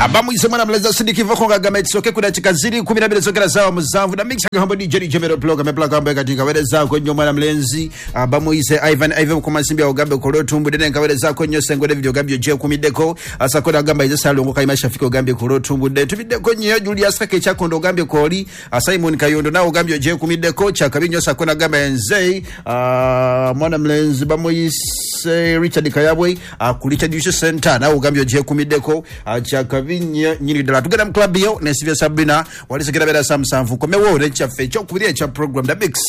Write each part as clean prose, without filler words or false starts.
Abamu isemana mleza sidiki voko ngagame tsoke kuna chikaziri 12 zokera zawa muzamvu na mix hambo DJ Jemero blog me plug ambe katika wele za kwenye mwana mlenzi. Abamu ise Ivan kumasimbia ugambe kolo tumbu dene ngawele za kwenye sengode video gambio je kumideko asa kona gamba ize salongo kaimasha fiko gambio kolo tumbu dene tuvideko nye Julius Kake chako ndo gambio koli Simon Kayondo na ugambio je kumideko cha kabinyo sa kona gamba enzei mwana mlenzi bamu ise Richard Kayabwe kulicha Yusha Center na ugambio je kumideko cha nyiri dala tugenda mu club yo ne Sylvia Sabrina wali sekera bera samsanvu komewo ne cha fecho kubiri cha program da mix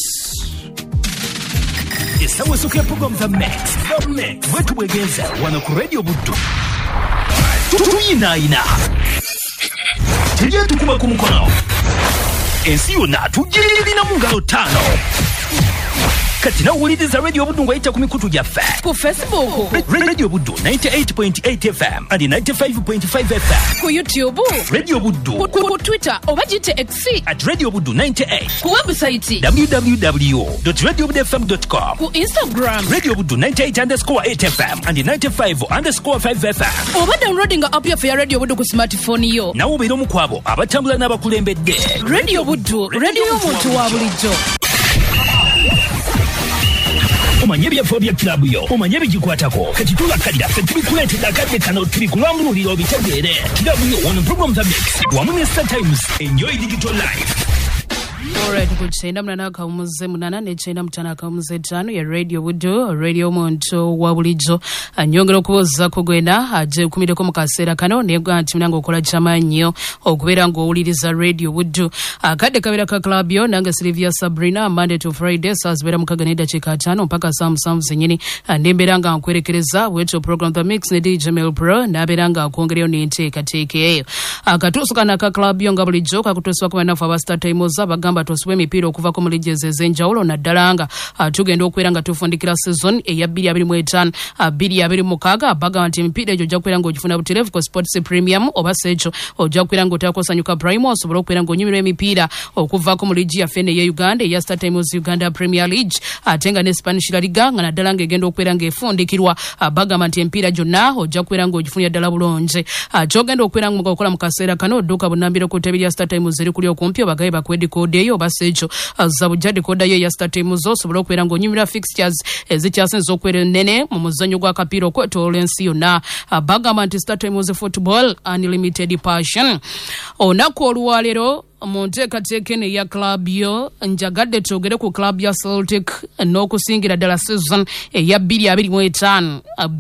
isawe soke program the mix wetu bwegeza wana ku radio Buddu tuyina tije tukuba ku mukono esiyo na tujiri na mungalo tano kati na ulidiza radio Buddu ngwaita kumikutu jafe ku Facebook radio Buddu 98.8 FM and 95.5 FM ku YouTube radio Buddu ku Twitter obajite X @radio Buddu 98 ku website www.radiobuddufm.com ku Instagram radio Buddu 98_8 FM and 95_5 FM oba downloading app ya radio Buddu ku smartphone yo na ubiro mukwabo abatambula n'abakulembedde radio Buddu radio y'omuntu wa bulijjo omanye byafobya club yo omanye bijikwatako kati tulakalira fetubikuletera kadde kano tubikulambulira obitegeere club yo on program the mix wamu Star Times enjoy digital life. Alright, kuchenda mnana kaumuze munana nechenda mtana kaumuze tano ya radio Buddu radio muntu wa bulijjo anyongero kuboza kugwenda aje kumideko mukasera kano negwa anti mnango kola chamanyo okubera ngo uliriza radio Buddu akade kabera ka club yo nanga Sylvia Sabrina Monday to Friday sazbera mukaganida chika tano mpaka sam zenyini ndemberanga nkwerekereza wetu program the mix ne DJ Mel Pro naberanga kuongereo ni nteka eyo akatusukana ka club yo nga bulijjo kakutoswa kwa nafa ba Star Times abagamba toswe mipiro okuva ku mulijeze zenjawulo naddalanga tugenda okweranga tufundikira season eya 2025 2026 baga anti mipiro ejo jakweranga ogifuna buterevu ko Sports Premium oba secho ojakweranga otakosanyuka Primo osobola okweranga onyumira emipira okuva ku muliji ya fene ye Uganda ya Star Times Uganda Premier League atenga ne Spanish La Liga nga naddalanga egenda okweranga efundikirwa baga anti empira jonna ojakweranga ogifunira ddala bulonje kyogenda okweranga mukola mukaseera kano odduka bunambiro ku tebiri ya Star Times ziri kuli okumpi bagaye bakwedi code eyo basejo zabujade koda yo ya Star Times osobola okwera ngo nyumira fixtures ezikyasenza okwera nene mu muzanyo gwa kapiro kwetola ensi yonna Bagamanti Star Times Football Unlimited Passion onako olwalero Montekateke ya club yo njagadde togere ku club ya Celtic n'okusingira ddala season eya 2025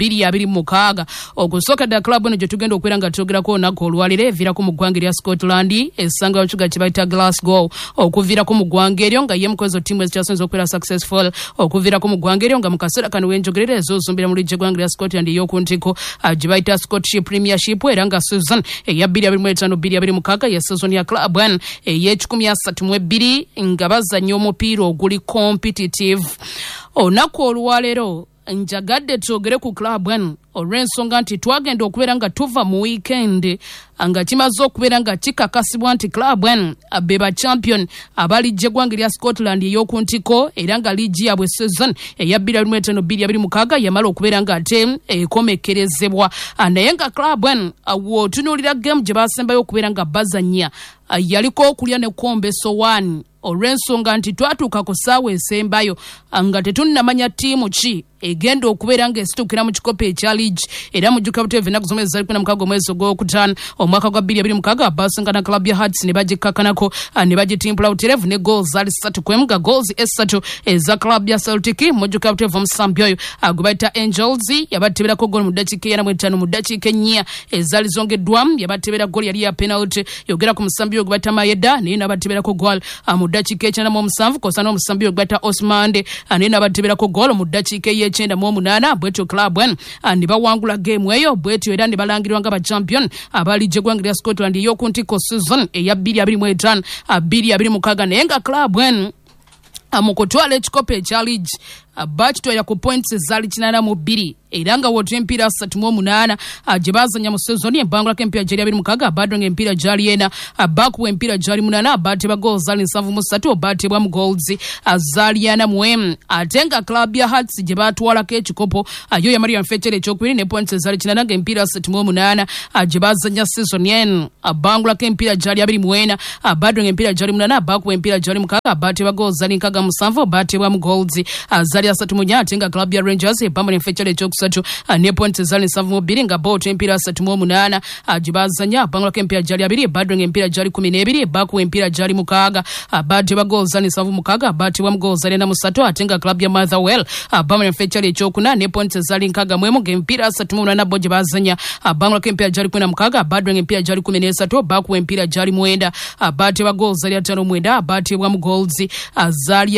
2026 okusoka da club eno gyetugenda okwera nga twogerako onako olwalire evira ku mugwange lya Scotland esanga ochuga kibaita Glasgow okuvira ku mugwange eryo nga ye mukozo timu ezikyasinza okwera successful okuvira ku mugwange eryo nga mukasera kano wenjogerere ezozumbira mu ligi gwange lya Scotland y'okuntiko gibaita Scottish Premiership era nga season eya 2025 2026 ya season ya club one ey'ekikumi asatu mu ebbiri nga bazannya omupiira oguli competitive onako olwalero njagadde twogere ku club one olw'ensonga nti twagenda okubeera nga tuva mu weekend nga kimaze okubeera nga kikakasibwa nti club one beba champion abalijje gwange lya Scotland ey'okuntiko era nga ligi yabwe season eya 2025-2026 yamala okubeera nga ate ekomekerezebwa naye nga club one wotunuulira game gye basembayo okubeera nga bazannya yaliko okulya ne kombeso 1 olw'ensonga nti twatuuka ku ssaawa esembayo nga tetunnamanya ttiimu ki egenda okubeera nga esitukira mu kikopo ekya ligi era mujjuka buteevu ennaku zomwezi zali 16 omwezi ogwokutaano omwaka gwa 2026 basingana club ya Hearts ne bagikkakanako ne bagitimpula buterevu ne goals zali 3 nga goals 3 eza club ya Celtic mujjuka buteevu omusambi oyo gwe bayita Angels yabateberako goal mu ddakiika ya 45 mu ddakiika 4 ezali zongeddwa yabatebera goal yali ya penalty yogera ku musambi oyo gwe bayita Mayeda naye nabateberako goal mu ddakiika 97 kosana omusambi oyo gwe bayita Osmande naye nabateberako goal mu ddakiika 98 bwetyo club one ne bawangula game eyo bwetyo era ne balangirwa nga ba champion abalijje gwange lya Scotland y'okuntiko season eya 2025 2026 naye nga club one mukutwala ekikopo ekya ligi bakitwalira ku points ezaali 82 era nga wotera empiira 38 gye bazanya mu sezoni embangulako empiira gyali 26 badonga empiira gyali 4 bakuwa empiira gyali 8 batebwa goals zaali 73 batebwa mu goals zaali 4 ate nga club ya Hearts gye batwalako ekikopo yo yamali yamfekyera ekyokubiri ne points ezaali 9 nga empiira 38 gye bazanya sezoni eno bangulako empiira gyali 24 badonga empiira gyali 8 bakuwa empiira gyali 6 batebwa goals zaali 67 batebwa mu goals zaali 3 ate nga club ya Rangers ebamba yamfekyera ekyokusatu ne points zaali 72 nga bot empiira 38 gye bazanya bangulako empiira gyali 2 badonga empiira gyali 12 bakuwa empiira gyali 6 batebwa goals zaali 76 batebwa mu goals zaali 3 ate nga club ya Motherwell bamba yamfekyera ekyokuna ne points zaali 61 nga empiira 38 bo gye bazanya bangulako empiira gyali 16 badonga empiira gyali 13 bakuwa empiira gyali 9 batebwa goals zaali 5 batebwa mu goals zaali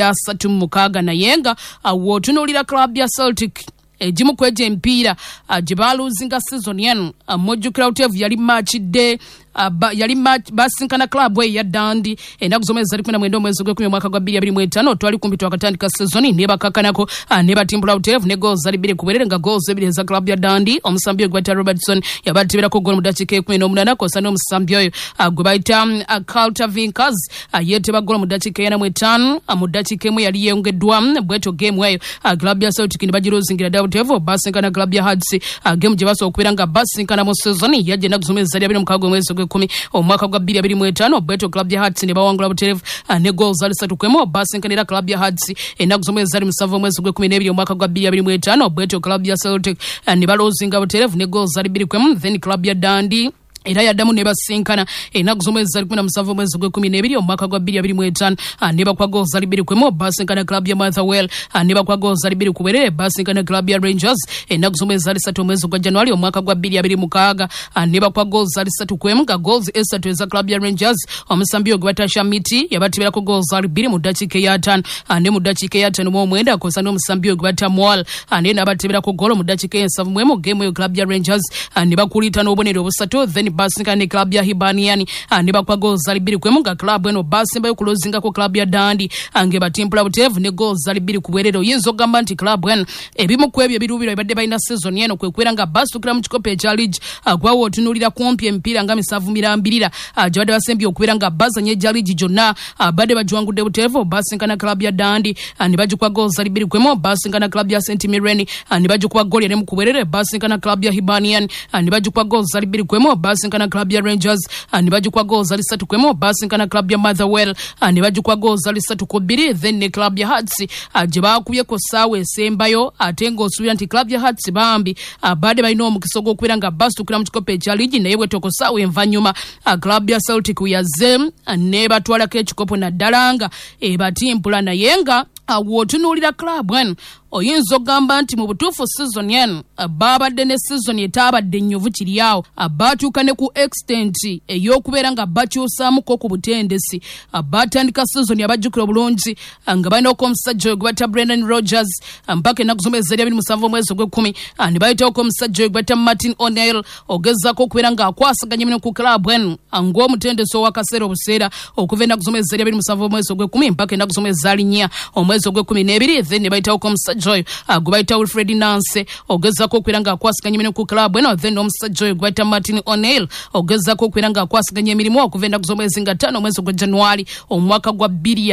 36 naye nga wotunuulira club ya Celtic ejimu kweje empiira gye baluzinga season eno mujjukira utevu yali match day yali basinkana club ya Dundee ennaku zomwe zali 17 omwezi gw'ekumi omwaka gwa 2025 twali kumpitwa akatandika sezoni ne bakakanako ne batimbula utevu ne goals zali 2 kuberere nga goals 2 za club ya Dundee omusambi gwata Robertson yabatibirako goal mu dakiika 18 kosa n'omusambi oyo gwe bayita Carlton Vinkers yeteba goal mu dakiika 45 mu dakiika emu yali yeyongeddwa bweto game eyo club ya Celtic ne bagirozingira utevu basinkana club ya Hearts game gye basobola okubeera nga basinkana mu sezoni yajja ennaku zomwe zali 26 omwezi 10 omwaka gwa 2025 Beto club ya Hearts ne bawangula buterevu ne goals zali 3 kwemo basinkanira club ya Hearts ennaku zomwe zali 7 omwezi gwa 12 omwaka gwa 2025 Beto club ya Celtic ne balozinga buterevu ne goals zali 2 kwemo then club ya Dundee era yaddamu ne basinkana ennaku zomwe zali 17 omwezi gwa 12 omwaka gwa 2025 ne bakwa goals zali 2 kwemo basinkana club ya Motherwell ne bakwa goals zali 2 kuberere basinkana club ya Rangers ennaku zomwe zali 3 omwezi gwa January omwaka gwa 2026 ne bakwa goals zali 3 kwemo nga goals 3 eza club ya Rangers omusambi ogwe batasha miti yabatibirako goals zali 2 mu dakiika ya 5 ne mu dakiika ya 5 mu mwenda kosa n'omusambi ogwe batamwal ne nabatibirako goal mu dakiika ya 7 mu game yo club ya Rangers ne bakulita n'obonero obusatu then basinkana ne club ya Hibernian ne bakwa goals zali 2 kwemo nga club eno basimba yo kulozinga ko club ya Dundee ange batimpula butevu ne goals zali 2 kuberero yinzo gamba nti club eno ebimu kwebyo birubiro ibadde bayina season eno kwekwera nga basukira mu kikope cha league gwawo otunulira kumpi empira nga misavu mirambirira jabade basembi okubeera nga bazanye ja league jonna badde bajwangudde butevu basinkana club ya Dundee ne bajukwa goals zali 2 kwemo basinkana club ya St Mirren ne bajukwa goal ene mu kuberere basinkana club ya Hibernian ne bajukwa goals zali 2 kwemo basinkana club ya Rangers ne bajukwa goals zali 3 kwemo basinkana club ya Motherwell ne bajukwa goals zali 3 ku 2 then ne club ya Hearts gye bakubye ko saawe esembayo ate ng'osuubira nti club ya Hearts bambi badde balina omukisa gw'okubeera nga basukira mu kikopo ekya league naye bwe toko saawe envanyuma club ya Celtic yazze ne batwalako ekikopo naddala nga ebatimpula naye nga wotunuulira club eno oyinza ogamba nti mu butuufu season eno babadde ne season etaabadde nyovu kiri awo batuuka ne ku extent ey'okubeera nga bakyusaamuko ku butendesi batandika season abajjukira obulungi nga balinaoko omusajja oyo gwe bata Brendan Rodgers mpaka ennaku zomwe zali 27 omwezi ogw'ekumi ne bayitaoko omusajja oyo gwe bata Martin O'Neill ogezaako okubeera nga akwasaganya emirimu ku club eno ng'omutendesi ow'akaseera obuseera okuva ennaku zomwe zali 27 omwezi ogw'ekumi mpaka ennaku zomwe zali 4 omwezi ogw'ekumi then ne bayitaoko omusajja oyo gwe bayita Wilfred Nance ogezaako okubeera nga akwasaganya emirimu ku club eno then omusajja oyo gwe bayita Martin O'Neill ogezaako okubeera nga akwasaganya emirimu okuva ennaku z'omwezi nga 5 omwezi ogwa January omwaka gwa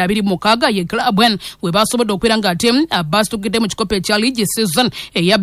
2026 ye club eno we basobodde okubeera nga ate basitugidde mu kikopo ekya league season eya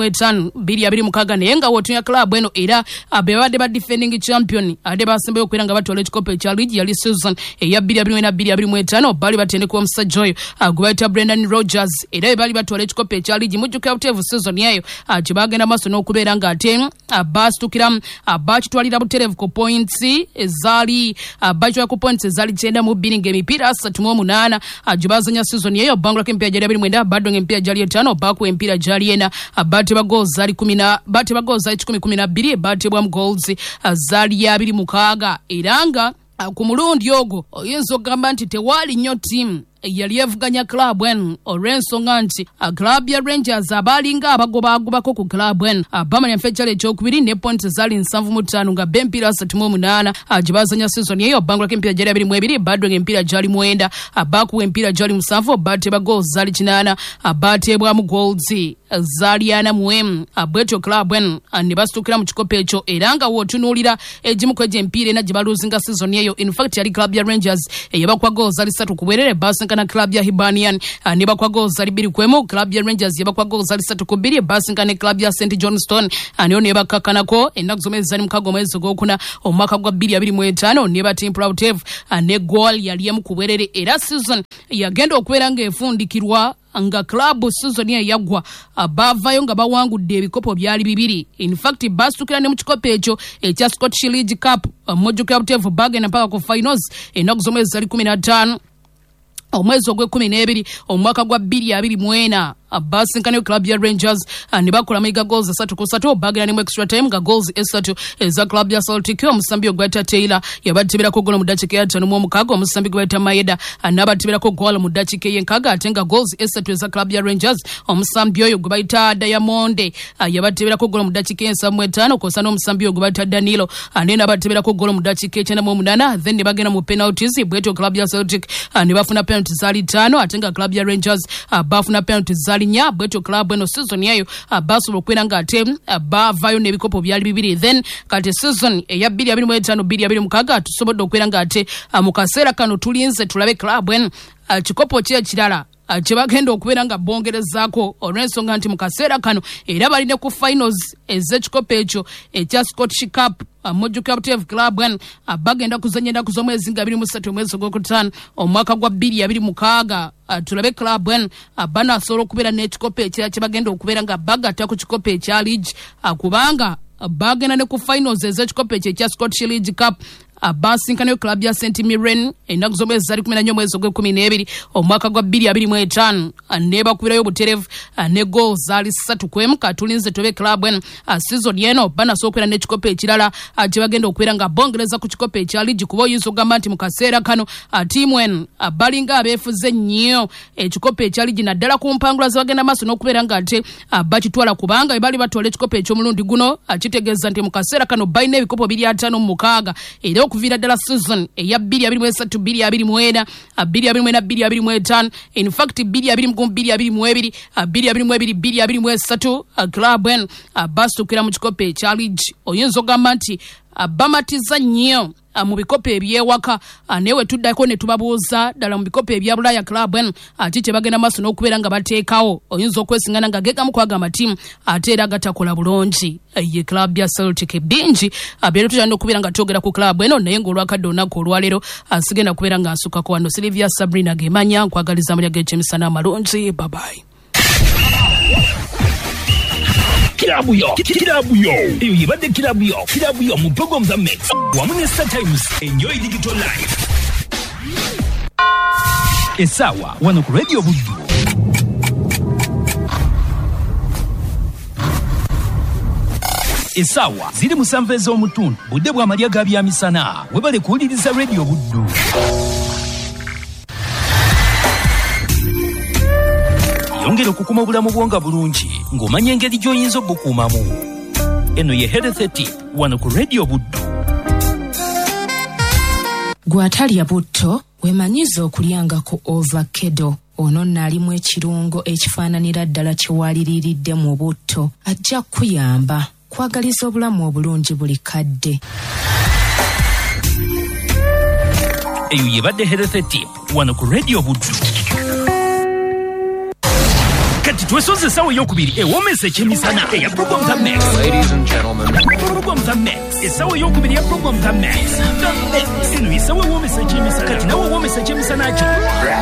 2025-2026 naye nga wotunya club eno era be babadde ba defending champion ate basembayo okubeera nga batwala ekikopo ekya league yali season eya 2024-2025 bali batendeka omusajja oyo gwe bayita Brendan Rodgers era be bali batwala ekikopo ekya league mujjukira buteevu season eyo kye bagenda maaso n'okubeera nga ate basitukira bakitwalira buterevu ku points ezaali bakitwala ku points ezaali 92 ng'emipiira 38 gye bazanya season eyo bangulako empiira gyali 29 badonga empiira gyali 5 bakuwa empiira gyali 4 bateba goals zaali 10 batebwa mu goals zaali 26 era nga ku mulundi ogwo oyinza okugamba nti tewaali nnyo ttiimu yali evuganya club eno olw'ensonga nti club ya Rangers abalinga abagobagobako ku club eno bamanya fechale ekyokubiri ne points zaali 75 nga bempira 38 gye bazanya season eyo bangulako empira gyali 22 badwe empira gyali 9 bakuwa empira gyali 7 bateba goals zaali 8 batebwamu goals zaali 4 bwetyo club eno ne basitukira mu kikopo ekyo era nga wootunuulira egimu kwegyo empira ena gye baluzinga season eyo in fact yali club ya Rangers eyabakwa goals zaali 3 ku bwerere basinkana club ya Hibernian ne bakwa goals zaali 2 kwemu club ya Rangers yabakwa goals zaali 3 ku 2 basinkana club ya St Johnstone aniyo ne bakakkanako ennaku zomezi zaali mukago mwezi gwokuna omwaka gwa 2025 ne batim Proudtev ne goal yali emu ku bwerere era season yagenda okubeera ng'efundikirwa nga club season ya yagwa bavayo nga bawangudde ebikopo byali 2 in fact basukira ne mu kikopo ekyo ekya Scottish League Cup Mojo Proudtev bagenda mpaka ku finals ennaku zomezi zaali 15 omwezi ogwe12 omwaka gwa 2024 basinkana club ya Rangers ne bakola mega goals 3-3 bagera ne extra time nga goals 3 eza club ya Celtic omusambi ogweta Taylor yabatibira ko goal mu dakika ya 5 mu mukago omusambi gweta Maeda anabatibira ko goal mu dakika y'enkaga atenga goals 3 eza club ya Rangers omusambi oyo gwaita Diamond yabatibira ko goal mu dakika ya 5 kosana omusambi oyo gwaita Danilo anena batibira ko goal mu dakika ya 8 then ne bagenda mu penalties bweto club ya Celtic ne bafuna penalties zali 5 atenga club ya Rangers bafuna penalties zali nya bweto club eno season yayo basobola okwera nga ate bavayo n'ebikopo byali 2 then kati season eya 2025-2026 tusobodde okwera nga ate mu kaseera kano tulinze tulabe club eno kikopo kyekirala kye bagenda okubeera nga bongerezaako olw'ensonga nti mu kaseera kano era baline ku finals ez'ekikopo ekyo ekya Scottish Cup Mojo Proudtev club eno bagenda kuzanya ennaku z'omwezi nga 23 omwezi ogwokutaano omwaka gwa 2026 tulabe club eno banaasobola okubeera n'ekikopo ekirala kye bagenda okubeera nga bagatta ku kikopo ekya league kubanga bagenda ne ku finals ez'ekikopo ekyo ekya Scottish League Cup basinkana club ya St Mirren ennaku z'omwezi zaali 14 omwezi ogwe12 omwaka gwa 2025 ne bakubirayo buterevu ne goals zaali 3 kwemu katulinze tobe club eno season yeno banasookera n'ekikopo ekirala kye bagenda okubeera nga bongereza ku kikopo ekya league kuba oyinza okugamba nti mu kaseera kano tiimu eno balinga abeefuze nnyo ekikopo ekya league naddala ku mpangula ze bagenda maaso n'okubeera nga ate bakitwala kubanga bwe bali batwala ekikopo eky'omulundi guno kitegeeza nti mu kaseera kano balina ebikopo 5 era okuviira ddala season eya 2023-2024 2024-2025 in fact 2022-2022 2022-2023 club eno basukira mu kikopo ekya league oyinza okugamba nti bamatiza nnyo mu bikopo ebyewaka newe tuddako ne tubabuuza ddala mu bikopo ebya Bulaya club eno ate kye bagenda maaso n'okubeera nga bateekawo oyinza okwesingana nga gegamu kwagamba tiimu ate era gatakola bulungi ye club ya Celtic bingi byera tutandika okubeera nga twogera ku club eno naye ng'olwakadde olunaku olwaleero sigenda kubeera nga nsukako wano Sylvia Sabrina Gemanya nkwagaliza amalya g'ekyemisana amalungi babayi Kilabu yo eyo yebadde kilabu yo mu program za Mix wamu ne Star Times enjoy digital life esawa wano ku radio Buddu esawa ziri mu sanve z'omutundu budde bwa malya ga byamisana webale kuwuliriza radio Buddu yongera okukuma obulamu bwonga bulungi ng'omanya engeri gy'oyinza obukuumamu eno ye health tip wano ku radio Buddu gwatalya butto weemanyiza okulyangako ovakkedo ono nnaalimu ekirungo ekifaananira ddala kyewaliriiridde mu butto ajja kuyamba kwagaliza obulamu obulungi buli kadde eyo yebadde health tip wano ku radio Buddu kati twesoze essaawa ey'okubiri ewoomesa ekyemisana eya program za Max program za Max essaawa ey'okubiri ya program za Max eno essaawa ewoomesa ekyemisana kati nawe woomesa ekyemisana kyo